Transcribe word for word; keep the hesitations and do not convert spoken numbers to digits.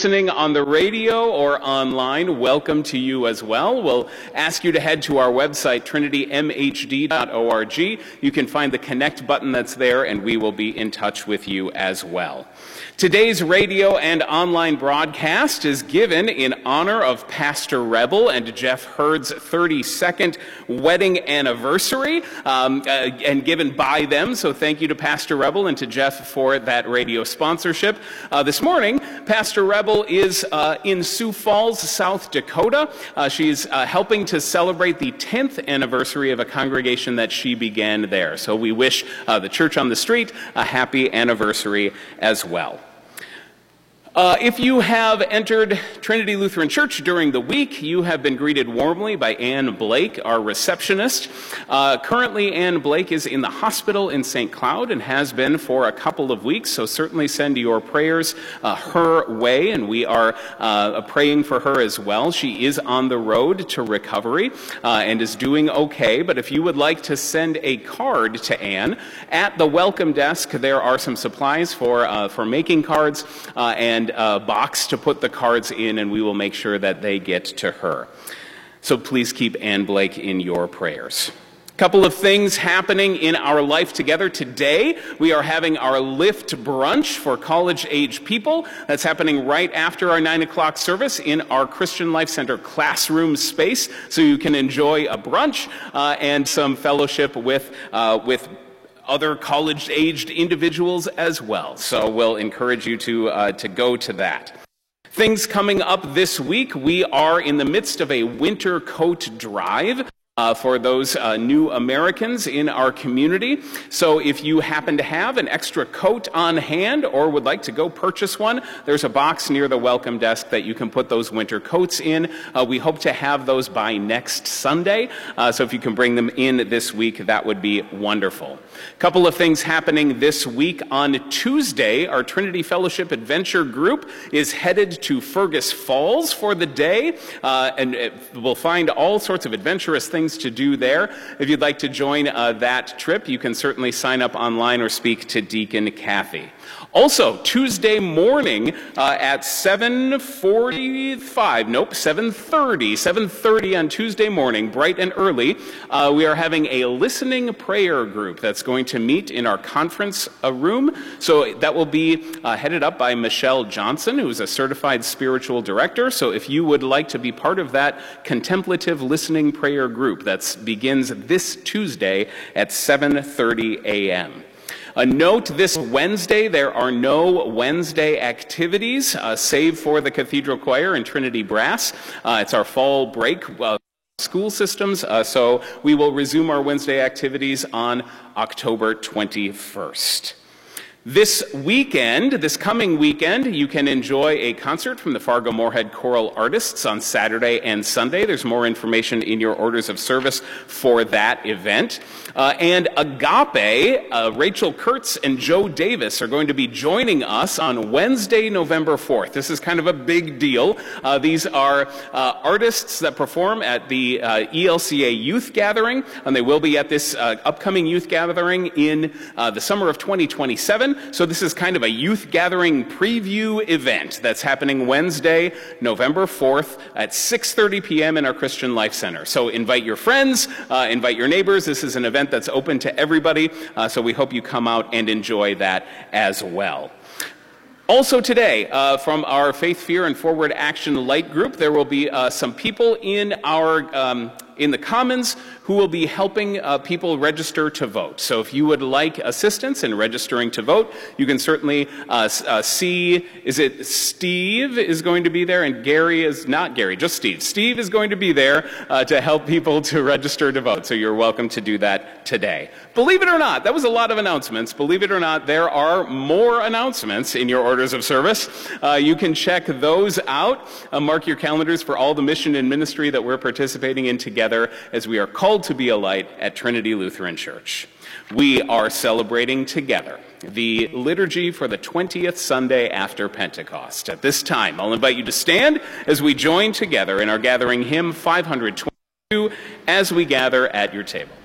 listening on the radio or online, welcome to you as well. We'll ask you to head to our website, trinity m h d dot org. You can find the connect button that's there, and we will be in touch with you as well. Today's radio and online broadcast is given in honor of Pastor Rebel and Jeff Hurd's thirty-second wedding anniversary, um, uh, and given by them. So thank you to Pastor Rebel and to Jeff for that radio sponsorship. Uh, this morning, Pastor Rebel is uh, in Sioux Falls, South Dakota. Uh, she's uh, helping to celebrate the tenth anniversary of a congregation that she began there. So we wish uh, the Church on the Street a happy anniversary as well. Uh, if you have entered Trinity Lutheran Church during the week, you have been greeted warmly by Ann Blake, our receptionist. Uh, currently, Ann Blake is in the hospital in Saint Cloud and has been for a couple of weeks, so certainly send your prayers uh, her way, and we are uh, praying for her as well. She is on the road to recovery uh, and is doing okay, but if you would like to send a card to Ann, at the welcome desk there are some supplies for, uh, for making cards uh, and a box to put the cards in, and we will make sure that they get to her. So please keep Ann Blake in your prayers. A couple of things happening in our life together today. We are having our Lift brunch for college-age people. That's happening right after our nine o'clock service in our Christian Life Center classroom space, so you can enjoy a brunch uh, and some fellowship with uh, with other college-aged individuals as well. So we'll encourage you to, uh, to go to that. Things coming up this week, we are in the midst of a winter coat drive Uh, for those uh, new Americans in our community. So if you happen to have an extra coat on hand or would like to go purchase one, there's a box near the welcome desk that you can put those winter coats in. Uh, we hope to have those by next Sunday. Uh, so if you can bring them in this week, that would be wonderful. A couple of things happening this week. On Tuesday, our Trinity Fellowship Adventure Group is headed to Fergus Falls for the day, uh, and it, we'll find all sorts of adventurous things to do there. If you'd like to join uh, that trip, you can certainly sign up online or speak to Deacon Kathy. Also, Tuesday morning uh, at seven forty-five, nope, seven thirty, seven thirty on Tuesday morning, bright and early, uh, we are having a listening prayer group that's going to meet in our conference uh, room. So that will be uh, headed up by Michelle Johnson, who is a certified spiritual director. So if you would like to be part of that contemplative listening prayer group, that begins this Tuesday at seven thirty a m A note, this Wednesday, there are no Wednesday activities, uh, save for the Cathedral Choir and Trinity Brass. Uh, it's our fall break uh, school systems, uh, so we will resume our Wednesday activities on October twenty-first. This weekend, this coming weekend, you can enjoy a concert from the Fargo-Moorhead Choral Artists on Saturday and Sunday. There's more information in your orders of service for that event. Uh, and Agape, uh, Rachel Kurtz and Joe Davis are going to be joining us on Wednesday, November fourth. This is kind of a big deal. Uh, these are uh, artists that perform at the uh, E L C A Youth Gathering, and they will be at this uh, upcoming youth gathering in uh, the summer of twenty twenty-seven. So this is kind of a youth gathering preview event that's happening Wednesday, November fourth at six thirty p m in our Christian Life Center. So invite your friends, uh, invite your neighbors. This is an event that's open to everybody, uh, so we hope you come out and enjoy that as well. Also today, uh, from our Faith, Fear, and Forward Action Light Group, there will be uh, some people in our um, in the Commons who will be helping uh, people register to vote. So if you would like assistance in registering to vote, you can certainly uh, uh, see, is it Steve is going to be there, and Gary is not Gary, just Steve. Steve is going to be there uh, to help people to register to vote, so you're welcome to do that today. Believe it or not, that was a lot of announcements. Believe it or not, there are more announcements in your orders of service. Uh, you can check those out. Uh, mark your calendars for all the mission and ministry that we're participating in together as we are called to be a light at Trinity Lutheran Church. We are celebrating together the liturgy for the twentieth Sunday after Pentecost. At this time, I'll invite you to stand as we join together in our gathering hymn five hundred twenty-two as we gather at your table.